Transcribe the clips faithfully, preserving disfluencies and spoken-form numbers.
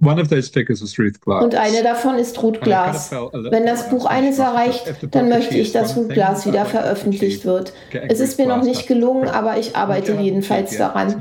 One of those figures was Ruth Glass. Und eine davon ist Ruth Glass. Wenn das Buch eines erreicht, dann möchte ich, dass Ruth Glass wieder veröffentlicht wird. Es ist mir noch nicht gelungen, aber ich arbeite jedenfalls daran.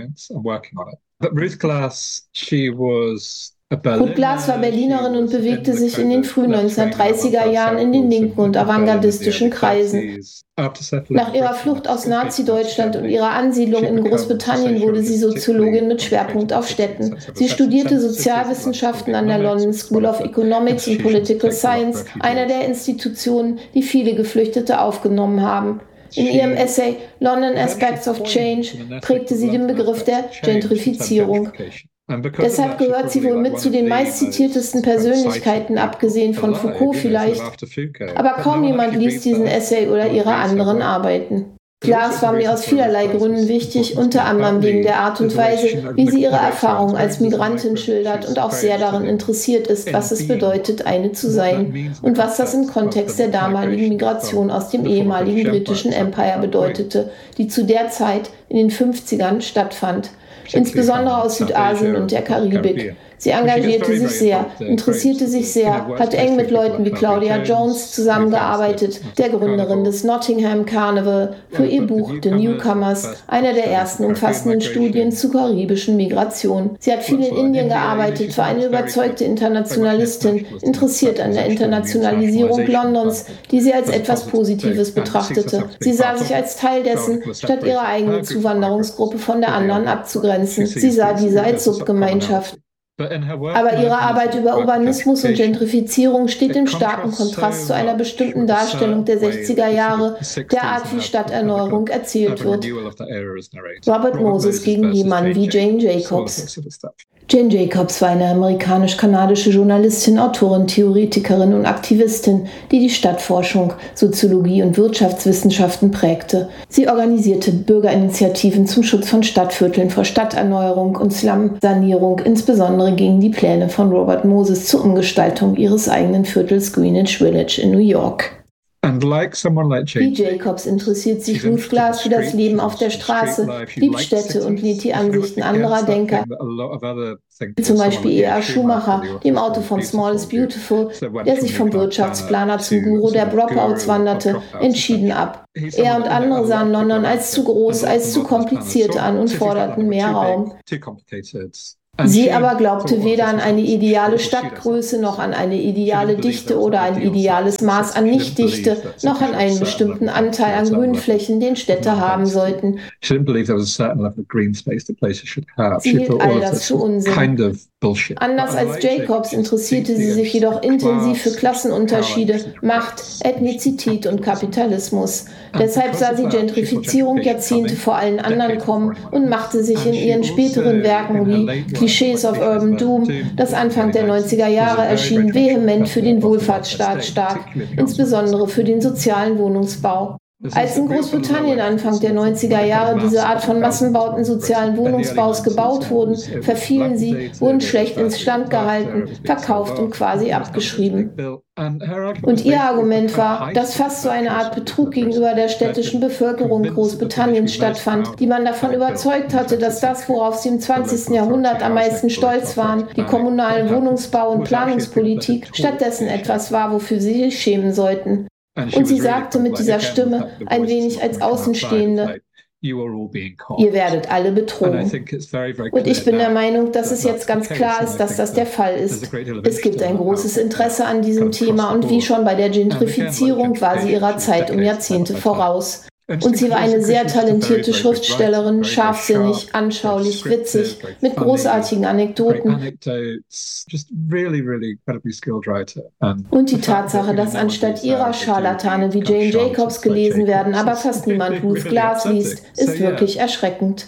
Ruth Glass, she was Ruth Glass war Berlinerin und bewegte sich in den frühen neunzehnhundertdreißiger Jahren in den linken und avantgardistischen Kreisen. Nach ihrer Flucht aus Nazi-Deutschland und ihrer Ansiedlung in Großbritannien wurde sie Soziologin mit Schwerpunkt auf Städten. Sie studierte Sozialwissenschaften an der London School of Economics und Political Science, einer der Institutionen, die viele Geflüchtete aufgenommen haben. In ihrem Essay London Aspects of Change prägte sie den Begriff der Gentrifizierung. Deshalb gehört sie wohl mit zu den meistzitiertesten Persönlichkeiten, abgesehen von Foucault vielleicht. Aber kaum jemand liest diesen Essay oder ihre anderen Arbeiten. Glass war mir aus vielerlei Gründen wichtig, unter anderem wegen der Art und Weise, wie sie ihre Erfahrungen als Migrantin schildert und auch sehr daran interessiert ist, was es bedeutet, eine zu sein und was das im Kontext der damaligen Migration aus dem ehemaligen britischen Empire bedeutete, die zu der Zeit in den fünfzigern stattfand. Insbesondere aus Südasien und der Karibik. Sie engagierte sich sehr, interessierte sich sehr, hat eng mit Leuten wie Claudia Jones zusammengearbeitet, der Gründerin des Nottingham Carnival, für ihr Buch The Newcomers, einer der ersten umfassenden Studien zu karibischen Migration. Sie hat viel in Indien gearbeitet, war eine überzeugte Internationalistin, interessiert an der Internationalisierung Londons, die sie als etwas Positives betrachtete. Sie sah sich als Teil dessen, statt ihre eigene Zuwanderungsgruppe von der anderen abzugrenzen. Sie sah diese als Subgemeinschaft. Aber ihre Arbeit über Urbanismus und Gentrifizierung steht im starken Kontrast zu einer bestimmten Darstellung der sechziger Jahre, der Art, wie Stadterneuerung erzählt wird. Robert Moses gegen jemanden wie Jane Jacobs. Jane Jacobs war eine amerikanisch-kanadische Journalistin, Autorin, Theoretikerin und Aktivistin, die die Stadtforschung, Soziologie und Wirtschaftswissenschaften prägte. Sie organisierte Bürgerinitiativen zum Schutz von Stadtvierteln vor Stadterneuerung und Slum-Sanierung, insbesondere gegen die Pläne von Robert Moses zur Umgestaltung ihres eigenen Viertels Greenwich Village in New York. Wie Jacobs interessiert sich Ruth Glass für das Leben auf der Straße, liebt Städte und lädt die Ansichten anderer Denker, wie zum Beispiel E R Schumacher, dem Autor von Small is Beautiful, der sich vom Wirtschaftsplaner zum Guru der Dropouts wanderte, entschieden ab. Er und andere sahen London als zu groß, als zu kompliziert an und forderten mehr Raum. Sie aber glaubte weder an eine ideale Stadtgröße, noch an eine ideale Dichte oder ein ideales Maß an Nichtdichte, noch an einen bestimmten Anteil an Grünflächen, den Städte haben sollten. Sie hielt all das für Unsinn. Anders als Jacobs interessierte sie sich jedoch intensiv für Klassenunterschiede, Macht, Ethnizität und Kapitalismus. Deshalb sah sie Gentrifizierung Jahrzehnte vor allen anderen kommen und machte sich in ihren späteren Werken wie Clichés of Urban Doom, das Anfang der neunziger Jahre erschien, vehement für den Wohlfahrtsstaat stark, insbesondere für den sozialen Wohnungsbau. Als in Großbritannien Anfang der neunziger Jahre diese Art von Massenbauten sozialen Wohnungsbaus gebaut wurden, verfielen sie, wurden schlecht instand gehalten, verkauft und quasi abgeschrieben. Und ihr Argument war, dass fast so eine Art Betrug gegenüber der städtischen Bevölkerung Großbritanniens stattfand, die man davon überzeugt hatte, dass das, worauf sie im zwanzigsten Jahrhundert am meisten stolz waren, die kommunale Wohnungsbau- und Planungspolitik, stattdessen etwas war, wofür sie sich schämen sollten. Und sie sagte mit dieser Stimme, ein wenig als Außenstehende, ihr werdet alle betrogen. Und ich bin der Meinung, dass es jetzt ganz klar ist, dass das der Fall ist. Es gibt ein großes Interesse an diesem Thema und wie schon bei der Gentrifizierung war sie ihrer Zeit um Jahrzehnte voraus. Und sie war eine sehr talentierte Schriftstellerin, scharfsinnig, anschaulich, witzig, mit großartigen Anekdoten. Und die Tatsache, dass anstatt ihrer Scharlatane wie Jane Jacobs gelesen werden, aber fast niemand Ruth Glass liest, ist wirklich erschreckend.